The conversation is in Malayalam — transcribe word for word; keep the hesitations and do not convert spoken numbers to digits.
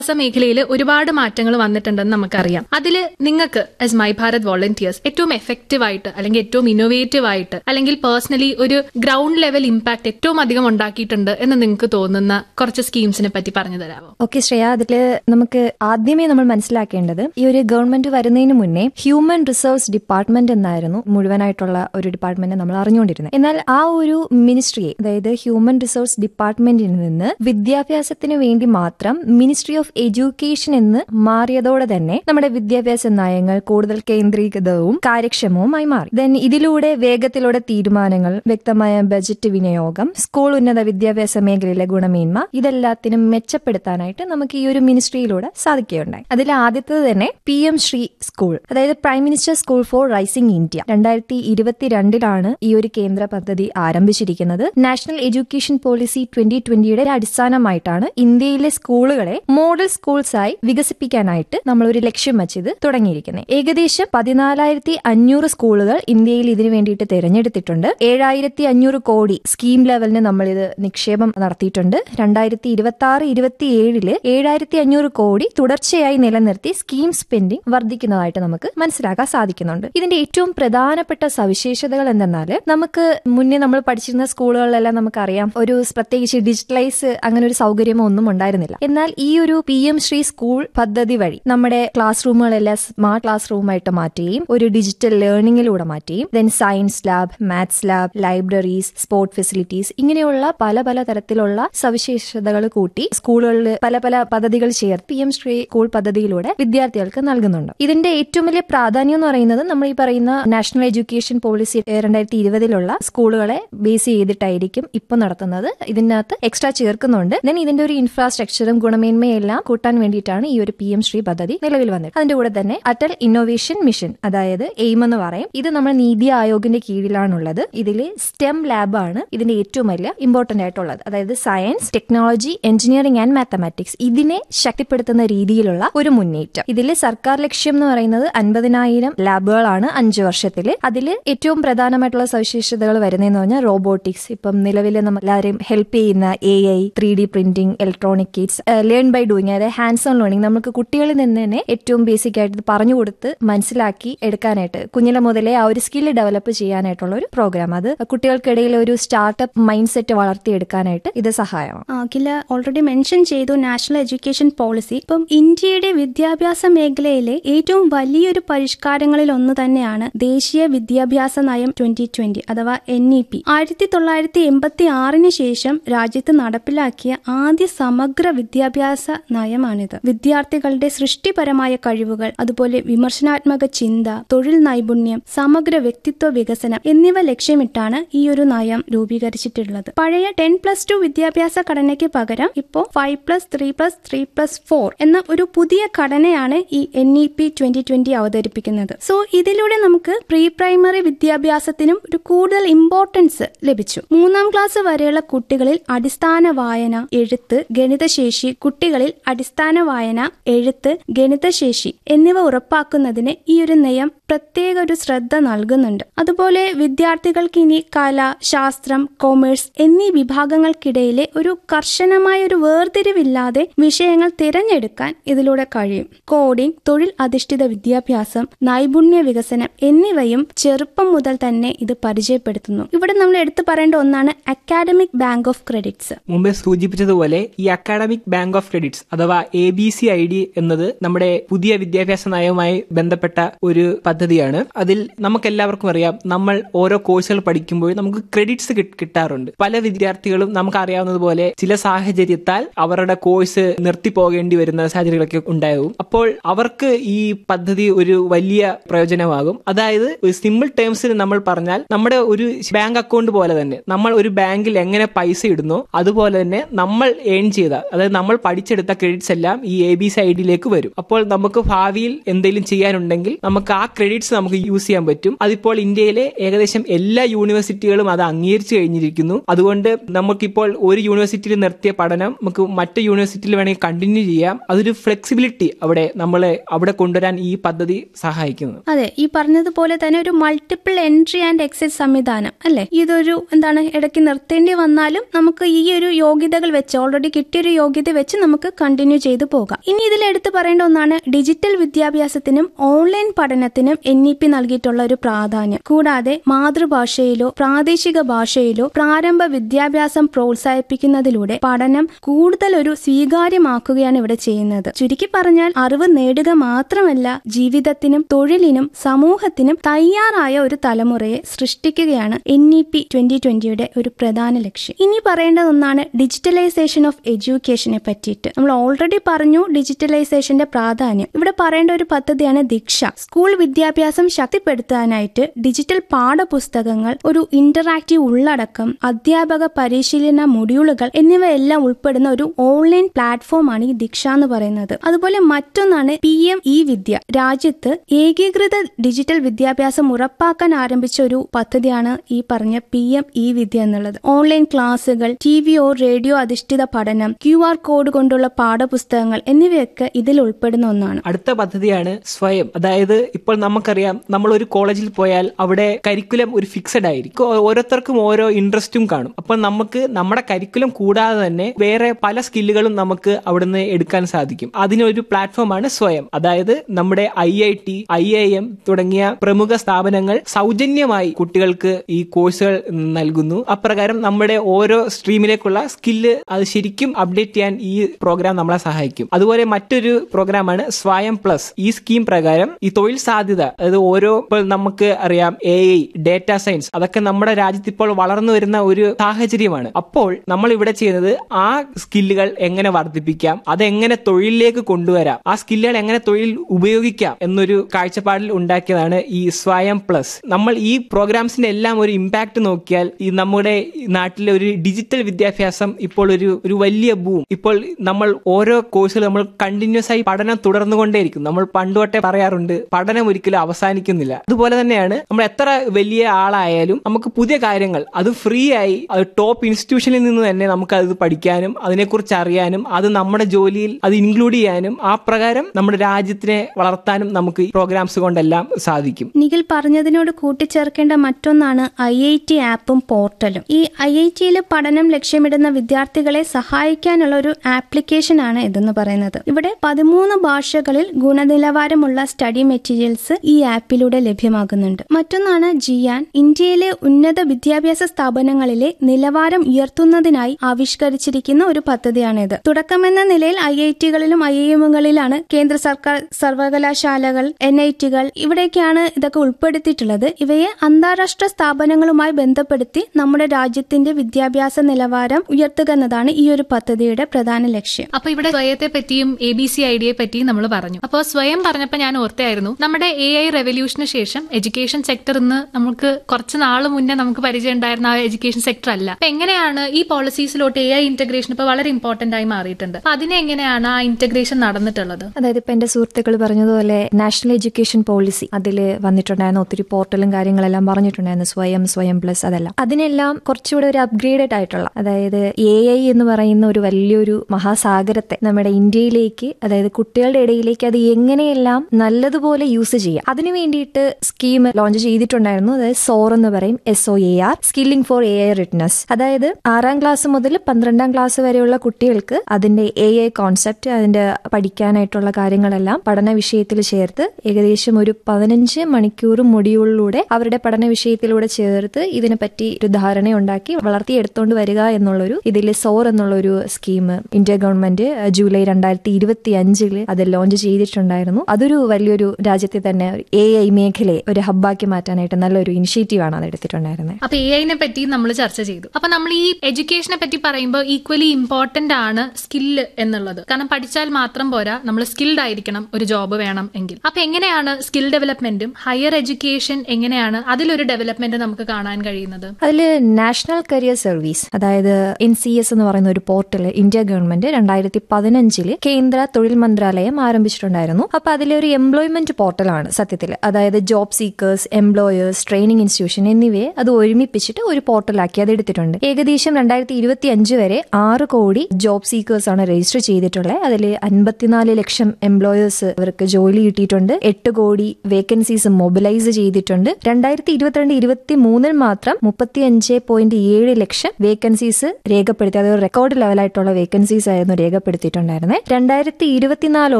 മേഖലയിൽ ഒരുപാട് മാറ്റങ്ങൾ വന്നിട്ടുണ്ടെന്ന് നമുക്കറിയാം. അതിൽ നിങ്ങൾക്ക് ആസ് മൈ ഭാരത് വോളണ്ടിയേഴ്സ് ഏറ്റവും എഫക്റ്റീവ് ആയിട്ട് അല്ലെങ്കിൽ ഏറ്റവും ഇന്നോവേറ്റീവ് ആയിട്ട് അല്ലെങ്കിൽ പേഴ്സണലി ഒരു ഗ്രൗണ്ട് ലെവൽ ഇമ്പാക്ട് ഏറ്റവും അധികം ഉണ്ടാക്കിയിട്ടുണ്ട് എന്ന് നിങ്ങൾക്ക് തോന്നുന്ന കുറച്ച് സ്കീംസിനെ പറ്റി പറഞ്ഞു തരാമോ? ഓക്കെ ശ്രേയ, അതില് നമുക്ക് ആദ്യമേ നമ്മൾ മനസ്സിലാക്കേണ്ടത് ഈ ഒരു ഗവൺമെന്റ് വരുന്നതിന് മുന്നേ ഹ്യൂമൻ റിസോഴ്സ് ഡിപ്പാർട്ട്മെന്റ് എന്നായിരുന്നു മുഴുവനായിട്ടുള്ള ഒരു ഡിപ്പാർട്ട്മെന്റ് നമ്മൾ അറിഞ്ഞുകൊണ്ടിരുന്നത്. എന്നാൽ ആ ഒരു മിനിസ്ട്രിയെ, അതായത് ഹ്യൂമൻ റിസോഴ്സ് ഡിപ്പാർട്ട്മെന്റിൽ നിന്ന് വിദ്യാഭ്യാസത്തിന് വേണ്ടി മാത്രം മിനിസ്ട്രി ഓഫ് എഡ്യൂക്കേഷൻ എന്ന് മാറിയതോടെ തന്നെ നമ്മുടെ വിദ്യാഭ്യാസ നയങ്ങൾ കൂടുതൽ കേന്ദ്രീകൃതവും കാര്യക്ഷമവുമായി മാറി. ദെൻ ഇതിലൂടെ വേഗത്തിലൂടെ തീരുമാനങ്ങൾ, വ്യക്തമായ ബജറ്റ് വിനിയോഗം, സ്കൂൾ ഉന്നത വിദ്യാഭ്യാസ മേഖലയിലെ ഗുണമേന്മ ഇതെല്ലാത്തിനും മെച്ചപ്പെടുത്താനായിട്ട് നമുക്ക് ഈ ഒരു മിനിസ്ട്രിയിലൂടെ സാധിക്കുകയുണ്ടായി. അതിൽ ആദ്യത്തത് തന്നെ പി എം ശ്രീ സ്കൂൾ, അതായത് prime minister school for rising India. രണ്ടായിരത്തി ഇരുപത്തിരണ്ടിലാണ് ഈ ഒരു കേന്ദ്ര പദ്ധതി ആരംഭിച്ചിരിക്കുന്നത്. നാഷണൽ എഡ്യൂക്കേഷൻ പോളിസി ട്വന്റി ട്വന്റിയുടെ അടിസ്ഥാനമായിട്ടാണ് ഇന്ത്യയിലെ സ്കൂളുകളെ മോഡൽ സ്കൂൾസായി വികസിപ്പിക്കാനായിട്ട് നമ്മൾ ഒരു ലക്ഷ്യം വെച്ചത് തുടങ്ങിയിരിക്കുന്നത്. ഏകദേശം പതിനാലായിരത്തി അഞ്ഞൂറ് സ്കൂളുകൾ ഇന്ത്യയിൽ ഇതിനു വേണ്ടിയിട്ട് തിരഞ്ഞെടുത്തിട്ടുണ്ട്. ഏഴായിരത്തി അഞ്ഞൂറ് കോടി സ്കീം ലെവലിന് നമ്മൾ ഇത് നിക്ഷേപം നടത്തിയിട്ടുണ്ട്. രണ്ടായിരത്തി ഇരുപത്തി ആറ് ഇരുപത്തി ഏഴില് ഏഴായിരത്തി അഞ്ഞൂറ് കോടി തുടർച്ചയായി നിലനിർത്തി സ്കീം സ്പെൻഡിംഗ് വർദ്ധിക്കുന്നതായിട്ട് നമുക്ക് മനസ്സിലാക്കാൻ സാധിക്കുന്നുണ്ട്. ഇതിന്റെ ഏറ്റവും പ്രധാനപ്പെട്ട സവിശേഷതകൾ എന്തെന്നാൽ, നമുക്ക് മുന്നേ നമ്മൾ പഠിച്ചിരുന്ന സ്കൂളുകളിലെല്ലാം നമുക്കറിയാം ഒരു പ്രത്യേകിച്ച് ഡിജിറ്റലൈസ് അങ്ങനെ ഒരു സൗകര്യമോ ഒന്നും ഉണ്ടായിരുന്നില്ല. എന്നാൽ ഈ ഒരു പി എം ശ്രീ സ്കൂൾ പദ്ധതി വഴി നമ്മുടെ ക്ലാസ് റൂമുകളെല്ലാം സ്മാർട്ട് ക്ലാസ് റൂമായിട്ട് മാറ്റുകയും ഒരു ഡിജിറ്റൽ ലേണിംഗിലൂടെ മാറ്റുകയും then science lab, maths lab, libraries, sport facilities ഇങ്ങനെയുള്ള പല പല തരത്തിലുള്ള സവിശേഷതകൾ കൂട്ടി സ്കൂളുകളിൽ പല പല പദ്ധതികൾ ചേർത്ത് പി എം ശ്രീ സ്കൂൾ പദ്ധതിയിലൂടെ വിദ്യാർത്ഥികൾക്ക് നൽകുന്നുണ്ട്. ഇതിന്റെ ഏറ്റവും വലിയ പ്രാധാന്യം എന്ന് പറയുന്നത് നമ്മൾ ഈ പറയുന്ന നാഷണൽ എഡ്യൂക്കേഷൻ പോളിസി രണ്ടായിരത്തി ഇരുപതിലുള്ള സ്കൂളുകളെ ബേസ് ചെയ്തിട്ടായിരിക്കും ഇപ്പൊ നടത്തുന്നത്. ഇതിനകത്ത് എക്സ്ട്രാ ചേർക്കുന്നുണ്ട്. ദെൻ ഇതിന്റെ ഒരു ഇൻഫ്രാസ്ട്രക്ചറും ഗുണമേന്മയും എല്ലാം കൂട്ടാൻ വേണ്ടിയിട്ടാണ് ഈ ഒരു പി എം ശ്രീ പദ്ധതി നിലവിൽ വന്നത്. അതിന്റെ കൂടെ തന്നെ അടൽ ഇന്നോവേഷൻ മിഷൻ, അതായത് എയിം എന്ന് പറയും, ഇത് നമ്മൾ നീതി ആയോഗിന്റെ കീഴിലാണുള്ളത്. ഇതിൽ സ്റ്റെം ലാബ് ആണ് ഇതിന്റെ ഏറ്റവും വലിയ ഇമ്പോർട്ടന്റ് ആയിട്ടുള്ളത്. അതായത് science, technology, engineering and mathematics ഇതിനെ ശക്തിപ്പെടുത്തുന്ന രീതിയിലുള്ള ഒരു മുന്നേറ്റം. ഇതിൽ സർക്കാർ ലക്ഷ്യം എന്ന് പറയുന്നത് അൻപതിനായിരം ലാബുകളാണ് അഞ്ചു വർഷത്തിൽ. അതിൽ ഏറ്റവും പ്രധാനമായിട്ടുള്ള സവിശേഷതകൾ വരുന്നതെന്ന് പറഞ്ഞാൽ റോബോട്ടിക്സ്, ഇപ്പം നിലവിൽ നമ്മൾ എല്ലാവരെയും ഹെൽപ്പ് ചെയ്യുന്ന A I, three D printing, electronic kits, learn by doing, അതായത് ഹാൻഡ്സ് ഓൺ ലേണിംഗ്. നമുക്ക് കുട്ടികളിൽ നിന്ന് തന്നെ ഏറ്റവും ബേസിക് ആയിട്ട് പറഞ്ഞു കൊടുത്ത് മനസ്സിലാക്കി എടുക്കാനായിട്ട് കുഞ്ഞിലെ മുതലേ ആ ഒരു സ്കില്ല് ഡെവലപ്പ് ചെയ്യാനായിട്ടുള്ള ഒരു പ്രോഗ്രാം. അത് കുട്ടികൾക്കിടയിൽ ഒരു സ്റ്റാർട്ടപ്പ് മൈൻഡ് സെറ്റ് വളർത്തിയെടുക്കാനായിട്ട് ഇത് സഹായമാണ്. അഖില ഓൾറെഡി മെൻഷൻ ചെയ്തു നാഷണൽ എഡ്യൂക്കേഷൻ പോളിസി. ഇപ്പം ഇന്ത്യയുടെ വിദ്യാഭ്യാസ മേഖലയിലെ ഏറ്റവും വലിയൊരു പരിഷ്കാരങ്ങളിൽ ഒന്ന് തന്നെയാണ് ദേശീയ വിദ്യാഭ്യാസ നയം ട്വന്റി ട്വന്റി അഥവാ എൻ ഇ പി. ആയിരത്തി തൊള്ളായിരത്തി എൺപത്തി ആറിന് ശേഷം രാജ്യത്ത് നടപ്പിലാക്കിയ ആദ്യ സമഗ്ര വിദ്യാഭ്യാസ നയമാണിത്. വിദ്യാർത്ഥികളുടെ സൃഷ്ടിപരമായ കഴിവുകൾ, അതുപോലെ വിമർശനാത്മക ചിന്ത, തൊഴിൽ നൈപുണ്യം, സമഗ്ര വ്യക്തിത്വ വികസനം എന്നിവ ലക്ഷ്യമിട്ടാണ് ഈ ഒരു നയം രൂപീകരിച്ചിട്ടുള്ളത്. പഴയ ടെൻ പ്ലസ് ടു വിദ്യാഭ്യാസ ഘടനയ്ക്ക് പകരം ഇപ്പോൾ five plus three plus three plus four എന്ന ഒരു പുതിയ ഘടനയാണ് ഈ N E P twenty twenty അവതരിപ്പിക്കുന്നത്. സോ ഇതിലൂടെ നമുക്ക് പ്രീ പ്രൈമറി വിദ്യാഭ്യാസത്തിനും ഒരു കൂടുതൽ ഇമ്പോർട്ടൻസ് ലഭിച്ചു. മൂന്നാം ക്ലാസ് വരെയുള്ള കുട്ടികളിൽ അടിസ്ഥാന വായന, എഴുത്ത്, ഗണിതശേഷി കുട്ടികളിൽ അടിസ്ഥാന വായന, എഴുത്ത്, ഗണിതശേഷി എന്നിവ ഉറപ്പാക്കുന്നതിന് ഈ ഒരു നയം പ്രത്യേക ഒരു ശ്രദ്ധ നൽകുന്നുണ്ട്. അതുപോലെ വിദ്യാർത്ഥികൾക്ക് ഇനി കല, ശാസ്ത്രം, കൊമേഴ്സ് എന്നീ വിഭാഗങ്ങൾക്കിടയിലെ ഒരു കർശനമായ ഒരു വേർതിരിവില്ലാതെ വിഷയങ്ങൾ തിരഞ്ഞെടുക്കാൻ ഇതിലൂടെ കഴിയും. കോഡിംഗ്, തൊഴിൽ അധിഷ്ഠിത വിദ്യാഭ്യാസം, നൈപുണ്യ വികസനം എന്നിവയും ചെറുപ്പം മുതൽ തന്നെ ഇത് പരിചയപ്പെടുത്തുന്നു. ഇവിടെ നമ്മൾ എടുത്തു പറയേണ്ട ഒന്നാണ് അക്കാഡമിക് ബാങ്ക് ഓഫ് ക്രെഡിറ്റ്സ്. മുമ്പേ സൂചിപ്പിച്ചതുപോലെ ഈ അക്കാഡമിക് ബാങ്ക് ഓഫ് ക്രെഡിറ്റ്സ് അഥവാ A B C I D എന്നത് നമ്മുടെ പുതിയ വിദ്യാഭ്യാസ നയവുമായി ബന്ധപ്പെട്ട ഒരു പദ്ധതിയാണ്. അതിൽ നമുക്ക് എല്ലാവർക്കും അറിയാം, നമ്മൾ ഓരോ കോഴ്സുകൾ പഠിക്കുമ്പോൾ നമുക്ക് ക്രെഡിറ്റ്സ് കിട്ടാറുണ്ട്. പല വിദ്യാർത്ഥികളും നമുക്ക് അറിയാവുന്നതുപോലെ ചില സാഹചര്യത്താൽ അവരുടെ കോഴ്സ് നിർത്തി പോകേണ്ടി വരുന്ന സാഹചര്യങ്ങളൊക്കെ ഉണ്ടാകും. അപ്പോൾ അവർക്ക് ഈ പദ്ധതി ഒരു വലിയ പ്രയോജനമാകും. അതായത് ഒരു സിമ്പിൾ ടേംസിൽ നമ്മൾ പറഞ്ഞാൽ നമ്മുടെ ഒരു ബാങ്ക് അക്കൗണ്ട് പോലെ തന്നെ നമ്മൾ ഒരു ബാങ്കിൽ എങ്ങനെ പൈസ ഇടുന്നോ അതുപോലെ തന്നെ നമ്മൾ ഏൺ ചെയ്ത, അതായത് നമ്മൾ പഠിച്ചെടുത്ത ക്രെഡിറ്റ്സ് എല്ലാം ഈ എ ബി സി ഐ ഡിയിലേക്ക് വരും. അപ്പോൾ നമുക്ക് ഭാവിയിൽ എന്തെങ്കിലും ചെയ്യാനുണ്ടെങ്കിൽ നമുക്ക് ആ ക്രെഡിറ്റ്സ് നമുക്ക് യൂസ് ചെയ്യാൻ പറ്റും. അതിപ്പോൾ ഇന്ത്യയിലെ ഏകദേശം എല്ലാ യൂണിവേഴ്സിറ്റികളും അത് അംഗീകരിച്ചു കഴിഞ്ഞിരിക്കുന്നു. അതുകൊണ്ട് നമുക്കിപ്പോൾ ഒരു യൂണിവേഴ്സിറ്റിയിൽ നിർത്തിയ പഠനം നമുക്ക് മറ്റു യൂണിവേഴ്സിറ്റിയിൽ വേണമെങ്കിൽ കണ്ടിന്യൂ ചെയ്യാം. അതൊരു ഫ്ലെക്സിബിലിറ്റി അവിടെ നമ്മളെ അവിടെ കൊണ്ടുവരാൻ ഈ പദ്ധതി സഹായിക്കുന്നു. അതെ, ഈ പറഞ്ഞതുപോലെ തന്നെ ഒരു മൾട്ടിപ്പിൾ എൻട്രി ആൻഡ് എക്സിറ്റ് സംവിധാനം അല്ലെ, ഇതൊരു എന്താണ് ഇടയ്ക്ക് നിർത്തേണ്ടി വന്നാലും നമുക്ക് ഈ ഒരു യോഗ്യതകൾ വെച്ച് ഓൾറെഡി കിട്ടിയൊരു യോഗ്യത വെച്ച് നമുക്ക് കണ്ടിന്യൂ ചെയ്തു പോകാം. ഇനി ഇതിൽ എടുത്തു പറയേണ്ട ഒന്നാണ് ഡിജിറ്റൽ വിദ്യാഭ്യാസത്തിനും ഓൺലൈൻ പഠനത്തിനും എൻ ഇ പി നൽകിയിട്ടുള്ള ഒരു പ്രാധാന്യം. കൂടാതെ മാതൃഭാഷയിലോ പ്രാദേശിക ഭാഷയിലോ പ്രാരംഭ വിദ്യാഭ്യാസം പ്രോത്സാഹിപ്പിക്കുന്നതിലൂടെ പഠനം കൂടുതൽ ഒരു സ്വീകാര്യമാക്കുകയാണ് ഇവിടെ ചെയ്യുന്നത്. ചുരുക്കി പറഞ്ഞാൽ അറിവ് നേടുക മാത്രമല്ല, ജീവിതത്തിനും തൊഴിലിനും സമൂഹത്തിനും തയ്യാറായ ഒരു തലമുറയെ സൃഷ്ടിക്കുകയാണ് എൻ ഇ പി ട്വന്റി ട്വന്റിയുടെ ഒരു പ്രധാന ലക്ഷ്യം. ഇനി പറയേണ്ടത് ഒന്നാണ് ഡിജിറ്റലൈസേഷൻ ഓഫ് എഡ്യൂക്കേഷനെ പറ്റിയിട്ട്. നമ്മൾ ഓൾറെഡി പറഞ്ഞു ഡിജിറ്റലൈസേഷന്റെ പ്രാധാന്യം. ഇവിടെ പറയേണ്ട ഒരു പദ്ധതിയാണ് ദീക്ഷ. സ്കൂൾ വിദ്യാഭ്യാസം ശക്തിപ്പെടുത്താനായിട്ട് ഡിജിറ്റൽ പാഠപുസ്തകങ്ങൾ, ഒരു ഇന്ററാക്റ്റീവ് ഉള്ളടക്കം, അധ്യാപക പരിശീലന മൊഡ്യൂളുകൾ എന്നിവയെല്ലാം ഉൾപ്പെടുന്ന ഒരു ഓൺലൈൻ പ്ലാറ്റ്ഫോമാണ് ഈ ദീക്ഷ എന്ന് പറയുന്നത്. അതുപോലെ മറ്റൊന്നാണ് പി എം ഇ വിദ്യ. രാജ്യത്ത് ഏകീകൃത ഡിജിറ്റൽ വിദ്യാഭ്യാസം ഉറപ്പാക്കാൻ ആരംഭിച്ച ഒരു പദ്ധതിയാണ് ഈ പറഞ്ഞ പി എം ഇ വിദ്യ എന്നുള്ളത്. ഓൺലൈൻ ക്ലാസുകൾ, ടി വി ഓ റേഡിയോ അധിഷ്ഠിത പഠനം, ക്യു ആർ കോഡ് കൊണ്ടുള്ള പാഠപുസ്തകങ്ങൾ എന്നിവയൊക്കെ ഇതിൽ ഉൾപ്പെടുന്ന ഒന്നാണ്. അടുത്ത പദ്ധതിയാണ് സ്വയം. അതായത് ഇപ്പോൾ നമുക്കറിയാം, നമ്മൾ ഒരു കോളേജിൽ പോയാൽ അവിടെ കരിക്കുലം ഒരു ഫിക്സഡ് ആയിരിക്കും. ഓരോരുത്തർക്കും ഓരോ ഇൻട്രസ്റ്റും കാണും. അപ്പോൾ നമുക്ക് നമ്മുടെ കരിക്കുലം കൂടാതെ തന്നെ വേറെ പല സ്കില്ലുകളും നമുക്ക് അവിടുന്ന് എടുക്കാൻ സാധിക്കും. അതിനൊരു പ്ലാറ്റ്ഫോമാണ് സ്വയം. അതായത് നമ്മുടെ I I T, I I M തുടങ്ങിയ പ്രമുഖ സ്ഥാപനങ്ങൾ സൗജന്യമായി കുട്ടികൾക്ക് ഈ കോഴ്സുകൾ നൽകുന്നു. അപ്രകാരം നമ്മുടെ ഓരോ സ്ട്രീമിലേക്കുള്ള സ്കില്ല് അത് ശരിക്കും അപ്ഡേറ്റ് ചെയ്യാൻ ഈ പ്രോഗ്രാം നമ്മളെ സഹായിക്കും. അതുപോലെ മറ്റൊരു പ്രോഗ്രാമാണ് സ്വയം പ്ലസ്. ഈ സ്കീം പ്രകാരം ഈ തൊഴിൽ സാധ്യത, അതായത് ഓരോ ഇപ്പോൾ നമുക്ക് അറിയാം എ ഐ, ഡേറ്റാ സയൻസ്, അതൊക്കെ നമ്മുടെ രാജ്യത്ത് ഇപ്പോൾ വളർന്നു വരുന്ന ഒരു സാഹചര്യമാണ്. അപ്പോൾ നമ്മൾ ഇവിടെ ചെയ്യുന്നത് ആ സ്കില്ലുകൾ എങ്ങനെ വർദ്ധിപ്പിക്കാം, അതെങ്ങനെ തൊഴിലിലേക്ക് കൊണ്ടുവരാം, ആ സ്കില്ലുകൾ എങ്ങനെ തൊഴിൽ ഉപയോഗിക്കാം എന്നൊരു കാഴ്ചപ്പാടിൽ ഉണ്ടാക്കിയതാണ് ഈ സ്വയം പ്ലസ്. നമ്മൾ ഈ പ്രോഗ്രാംസിന്റെ എല്ലാം ഒരു ഇമ്പാക്ട് നോക്കിയാൽ ഈ നമ്മുടെ നാട്ടിലെ ഒരു ഡിജിറ്റൽ വിദ്യാഭ്യാസം ഇപ്പോൾ ഒരു ഒരു വലിയ ബൂം. ഇപ്പോൾ നമ്മൾ ഓരോ കോഴ്സുകൾ നമ്മൾ കണ്ടിന്യൂസ് ആയി പഠനം തുടർന്നുകൊണ്ടേയിരിക്കും. നമ്മൾ പണ്ടുതൊട്ടേ പറയാറുണ്ട്, പഠനം ഒരിക്കലും അവസാനിക്കുന്നില്ല. അതുപോലെ തന്നെയാണ് നമ്മൾ എത്ര വലിയ ആളായാലും നമുക്ക് പുതിയ കാര്യങ്ങൾ അത് ഫ്രീ ആയി അത് ടോപ്പ് ഇൻസ്റ്റിറ്റ്യൂഷനിൽ നിന്ന് തന്നെ നമുക്ക് അത് പഠിക്കാനും അതിനെക്കുറിച്ച് അറിയാനും അത് നമ്മുടെ ജോലിയിൽ അത് ഇൻക്ലൂഡ് ചെയ്യാനും ആ പ്രകാരം നമ്മുടെ രാജ്യത്തിനെ വളർത്താനും നമുക്ക് ഈ പ്രോഗ്രാംസ് കൊണ്ടെല്ലാം സാധിക്കും. നിഖിൽ പറഞ്ഞതിനോട് കൂട്ടിച്ചേർക്കേണ്ട മറ്റൊന്നാണ് ഐ ഐ ടി ആപ്പും പോർട്ടലും. ഈ ഐ ഐ ടിയിൽ പഠനം ലക്ഷ്യമിടുന്ന വിദ്യാർത്ഥികളെ സഹായിക്കാനുള്ള ഒരു ആപ്ലിക്കേഷൻ ആണ് ഇതെന്ന് പറയുന്നത്. ഇവിടെ പതിമൂന്ന് ഭാഷകളിൽ ഗുണനിലവാരമുള്ള സ്റ്റഡി മെറ്റീരിയൽസ് ഈ ആപ്പിലൂടെ ലഭ്യമാകുന്നുണ്ട്. മറ്റൊന്നാണ് ജിയാൻ. ഇന്ത്യയിലെ ഉന്നത വിദ്യാഭ്യാസ സ്ഥാപനങ്ങളിലെ നിലവാരം ഉയർത്തുന്നതിനായി ആവിഷ്കരിച്ചിരിക്കുന്ന ഒരു പദ്ധതിയാണിത്. തുടക്കമെന്ന നിലയിൽ ഐ ഐ ടികളിലും ഐ ഐ എമ്മുകളിലാണ് കേന്ദ്ര സർക്കാർ സർവകലാശാലകൾ, എൻ ഐ ടികൾ, ഇവിടേക്കാണ് ഇതൊക്കെ ഉൾപ്പെടുത്തിയിട്ടുള്ളത്. ഇവയെ അന്താരാഷ്ട്ര സ്ഥാപനങ്ങളുമായി ബന്ധപ്പെടുത്തി നമ്മുടെ രാജ്യത്തിന്റെ വിദ്യാഭ്യാസ നിലവാരം ഉയർത്തുക എന്നതാണ് ഈ ഒരു പദ്ധതിയുടെ പ്രധാന ലക്ഷ്യം. അപ്പൊ ഇവിടെ സ്വയത്തെ പറ്റിയും എ ബി സി ഐഡിയെ പറ്റിയും നമ്മൾ പറഞ്ഞു. അപ്പോൾ സ്വയം പറഞ്ഞപ്പോൾ ഞാൻ ഓർത്തായിരുന്നു, നമ്മുടെ എ ഐ റെവല്യൂഷന് ശേഷം എഡ്യൂക്കേഷൻ സെക്ടർ ഇന്ന് നമുക്ക് കുറച്ച് നാൾ മുന്നേ നമുക്ക് പരിചയം ഉണ്ടായിരുന്ന ആ എഡ്യൂക്കേഷൻ സെക്ടർ അല്ല. അപ്പൊ എങ്ങനെയാണ് ഈ പോളിസീസിലോട്ട് എ ഐ ഇന്റഗ്രേഷൻ ഇപ്പൊ വളരെ ഇമ്പോർട്ടന്റ് ആയി മാറിയിട്ടുണ്ട്. അപ്പൊ അതിനെ എങ്ങനെയാണ് ആ ഇന്റഗ്രേഷൻ നടന്നിട്ടുള്ളത്? അതായത് ഇപ്പൊ എന്റെ സുഹൃത്തുക്കൾ പറഞ്ഞതുപോലെ നാഷണൽ എഡ്യൂക്കേഷൻ പോളിസി അതിൽ വന്നിട്ടുണ്ടായിരുന്ന ഒത്തിരി പോർട്ടലും കാര്യങ്ങളെല്ലാം പറഞ്ഞിട്ടുണ്ടായിരുന്നു, സ്വയം, സ്വയം പ്ലസ്, അതെല്ലാം അതിനെല്ലാം കുറച്ചുകൂടെ ഒരു അപ്ഗ്രേഡഡ് ആയിട്ടുള്ള, അതായത് എ ഐ എന്ന് പറയുന്ന ഒരു വലിയൊരു മഹാസാഗരത്തെ നമ്മുടെ ഇന്ത്യയിലേക്ക്, അതായത് കുട്ടികളുടെ ഇടയിലേക്ക് അത് എങ്ങനെയെല്ലാം നല്ലതുപോലെ യൂസ് ചെയ്യാം അതിനു വേണ്ടിയിട്ട് സ്കീം ലോഞ്ച് ചെയ്തിട്ടുണ്ടായിരുന്നു. അതായത് സോർ എന്ന് പറയും, S O A R, skilling four A I റിഡ്നസ്. അതായത് ആറാം ക്ലാസ് മുതൽ പന്ത്രണ്ടാം ക്ലാസ് വരെയുള്ള കുട്ടികൾക്ക് അതിന്റെ എ ഐ കോൺസെപ്റ്റ്, അതിന്റെ പഠിക്കാനായിട്ടുള്ള കാര്യങ്ങളെല്ലാം പഠന വിഷയത്തിൽ ചേർത്ത് ഏകദേശം ഒരു പതിനഞ്ച് മണിക്കൂർ മൊഡ്യൂളിലൂടെ അവരുടെ പഠന വിഷയത്തിലൂടെ ചേർത്ത് ഇതിനെപ്പറ്റി ഒരു ധാരണ ഉണ്ടാക്കി വളർത്തിയെടുത്തോണ്ട് വരിക എന്നുള്ളൊരു ഇതിൽ സോർ എന്നുള്ളൊരു സ്കീം ഇന്ത്യ ഗവൺമെന്റ് ജൂലൈ രണ്ടായിരത്തി ഇരുപത്തി അഞ്ചില് അത് ലോഞ്ച് ചെയ്തിട്ടുണ്ടായിരുന്നു. അതൊരു വലിയൊരു രാജ്യത്തെ തന്നെ എ ഐ മേഖലയെ ഒരു ഹബ്ബാക്കി മാറ്റാനായിട്ട് നല്ലൊരു ഇനിഷ്യേറ്റീവ് ആണ് അത് എടുത്തിട്ടുണ്ടായിരുന്നത്. അപ്പൊ എ ഐനെ പറ്റി നമ്മൾ ചർച്ച ചെയ്തു. അപ്പൊ നമ്മൾ ഈ എഡ്യൂക്കേഷനെ പറ്റി പറയുമ്പോൾ ഈക്വലി ഇമ്പോർട്ടന്റ് ആണ് സ്കില്ല് എന്നുള്ളത്. കാരണം പഠിച്ചാൽ മാത്രം പോരാ, നമ്മൾ സ്കിൽഡ് ആയിരിക്കണം ഒരു ജോബ് വേണം എങ്കിൽ. അപ്പൊ എങ്ങനെയാണ് സ്കിൽ ഡെവലപ്മെന്റും ഹയർ എഡ്യൂക്കേഷൻ എങ്ങനെയാണ് അതിലൊരു ഡെവലപ്മെന്റ് നമുക്ക് കാണാൻ കഴിയുന്നത്? അതിൽ നാഷണൽ കരിയർ സർവീസ്, അതായത് എൻ സി എസ് എന്ന് പറയുന്ന ഒരു പോർട്ടൽ ഇന്ത്യ ഗവൺമെന്റ് രണ്ടായിരത്തി പതിനഞ്ചില് കേന്ദ്ര തൊഴിൽ മന്ത്രാലയം ആരംഭിച്ചിട്ടുണ്ടായിരുന്നു. അപ്പൊ അതിലൊരു എംപ്ലോയ്മെന്റ് പോർട്ടലാണ് സത്യത്തിൽ. അതായത് job seekers, employers, training institution എന്നിവയെ അത് ഒരുമിപ്പിച്ചിട്ട് ഒരു പോർട്ടലാക്കി അത് എടുത്തിട്ടുണ്ട്. ഏകദേശം രണ്ടായിരത്തി ഇരുപത്തി അഞ്ച് വരെ ആറ് കോടി ജോബ് സീക്കേഴ്സ് ആണ് രജിസ്റ്റർ ചെയ്തിട്ടുള്ളത്. അതിൽ അൻപത്തിനാല് ലക്ഷം എംപ്ലോയേഴ്സ് അവർക്ക് ജോലി കിട്ടിയിട്ടുണ്ട്. എട്ട് കോടി വേക്കൻസീസ് മൊബിലൈസ് ചെയ്തിട്ടുണ്ട്. രണ്ടായിരത്തി ഇരുപത്തിരണ്ട് ഇരുപത്തി മൂന്നിൽ മാത്രം മുപ്പത്തി അഞ്ച് പോയിന്റ് ഏഴ് ലക്ഷം വേക്കൻസീസ് രേഖപ്പെടുത്തി. അത് റെക്കോർഡ് ലെവലായിട്ടുള്ള വേക്കൻസീസ് ആയിരുന്നു രേഖപ്പെടുത്തി. രേഖപ്പെടുത്തിയിട്ടുണ്ടായിരുന്നേ. രണ്ടായിരത്തി ഇരുപത്തിനാല്